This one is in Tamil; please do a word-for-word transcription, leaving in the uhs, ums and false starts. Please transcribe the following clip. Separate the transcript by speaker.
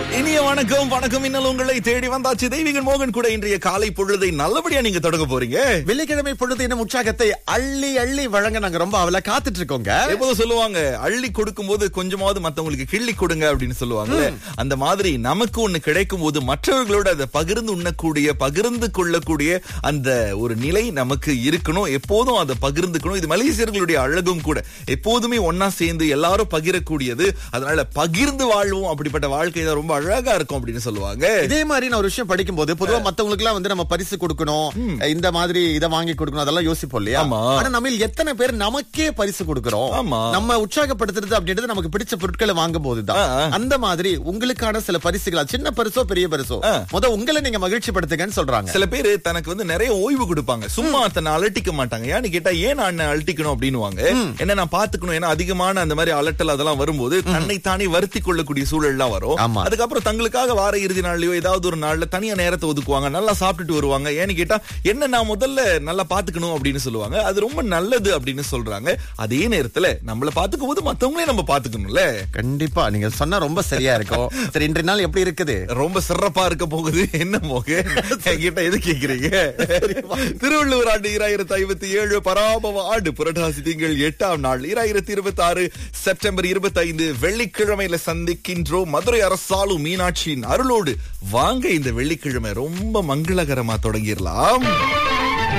Speaker 1: இனிய வணக்கம் வணக்கம் இன்னல் உங்களை தேடி வந்தாச்சு. தெய்வீகன் மோகன் கூட இன்றைய காலை பொழுதை நல்லபடியா நீங்க தொடங்க போறீங்க.
Speaker 2: வெள்ளிக்கிழமை பொழுது என்ன உற்சாகத்தை அள்ளி அள்ளி வழங்க நாங்க ரொம்ப அவளை காத்துட்டு இருக்கோங்க.
Speaker 1: எப்போதும் சொல்லுவாங்க, அள்ளி கொடுக்கும் போது கொஞ்சமாவது மத்தவங்களுக்கு கிள்ளி கொடுங்க அப்படின்னு சொல்லுவாங்க. அந்த மாதிரி நமக்கு ஒண்ணு கிடைக்கும் போது மற்றவர்களோட அதை பகிர்ந்து உண்ணக்கூடிய பகிர்ந்து கொள்ளக்கூடிய அந்த ஒரு நிலை நமக்கு இருக்கணும். எப்போதும் அதை பகிர்ந்துக்கணும். இது மலேசியர்களுடைய அழகும் கூட. எப்போதுமே ஒன்னா சேர்ந்து எல்லாரும் பகிரக்கூடியது. அதனால பகிர்ந்து வாழ்வோம். அப்படிப்பட்ட வாழ்க்கை தான் ரொம்ப அழகா இருக்கும் அப்படின்னு சொல்லுவாங்க.
Speaker 2: இதே மாதிரி நான் ஒரு விஷயம் படிக்கும் போது பொதுவா மத்தவங்களுக்கு எல்லாம் வந்து நம்ம பரிசு கொடுக்கணும், இந்த மாதிரி இதை வாங்கி கொடுக்கணும், அதெல்லாம் யோசிப்போம் இல்லையா? ஆனா நம்ம எத்தனை பேர் நமக்கே பரிசு கொடுக்கிறோம்? நம்ம உற்சாகப்படுத்துறது அப்படின்றது நமக்கு பிடிச்ச பொருட்களை வாங்கும் போதுதான். அந்த மாதிரி உங்களுக்கான சில பரிசுகளா, சின்ன பரிசோ பெரிய பரிசோ, முத உங்களை நீங்க மகிழ்ச்சி படுத்துங்கன்னு சொல்றாங்க.
Speaker 1: சில பேரு தனக்கு வந்து நிறைய ஓய்வு கொடுப்பாங்க. சும்மா தன்னை அலட்டிக்க மாட்டாங்க. ஏன்னு கேட்டா ஏன் நான் அலட்டிக்கணும் அப்படின்னுவாங்க. என்ன நான் பாத்துக்கணும். ஏன்னா அதிகமான அந்த மாதிரி அலட்டல் அதெல்லாம் வரும்போது தன்னை தானே வருத்தி கொள்ளக்கூடிய சூழல் எல்லாம் வரும். அதுக்கப்புறம் தங்களுக்காக வார இறுதி நாள்லயோ ஏதாவது ஒரு நாள்ல தனியா நேரத்தை ஒதுக்குவாங்க. நல்லா சாப்பிட்டுட்டு வருவாங்க. ஏன்னு கேட்டா என்ன நான் முதல்ல நல்லா பாத்துக்கணும் அப்படின்னு சொல்லுவாங்க. அது ரொம்ப நல்லது அப்படின்னு சொல்றாங்க. அதே நேரத்துல நம்மள பாத்துக்கும் போது மத்தவங்களே நம்ம பாத்துக்கணும்ல.
Speaker 2: கண்டிப்பா நீங்க சொன்னா ரொம்ப சரியா இருக்கும். சரி, இன்றைய நாள் எப்படி இருக்குது?
Speaker 1: ரொம்ப சிறப்பா இருக்க போகுது. என்ன மோக கிட்ட எது கேக்குறீங்க? திருவள்ளுவர் ஆண்டு ஈராயிரத்தி ஐம்பத்தி ஏழு பராபவ ஆண்டு புரட்டாசி திங்கள் எட்டாம் நாள் ஈராயிரத்தி இருபத்தி ஆறு செப்டம்பர் இருபத்தி ஐந்து வெள்ளிக்கிழமையில சந்திக்கின்றோம். மதுரை அரசாளும் மீனாட்சியின் அருளோடு வாங்க இந்த வெள்ளிக்கிழமை ரொம்ப மங்களகரமா தொடங்கிடலாம்.